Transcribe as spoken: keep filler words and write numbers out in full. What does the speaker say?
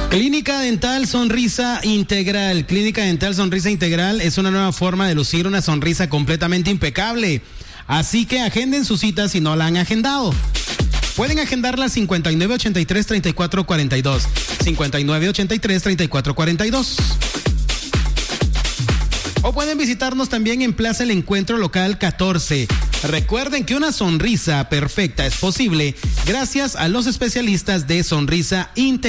Clínica Dental Sonrisa Integral. Clínica Dental Sonrisa Integral es una nueva forma de lucir una sonrisa completamente impecable. Así que agenden su cita si no la han agendado. Pueden agendarla al cincuenta y nueve ochenta y tres treinta y cuatro cuarenta y dos. cincuenta y nueve ochenta y tres treinta y cuatro cuarenta y dos. O pueden visitarnos también en Plaza El Encuentro Local catorce. Recuerden que una sonrisa perfecta es posible gracias a los especialistas de Sonrisa Integral.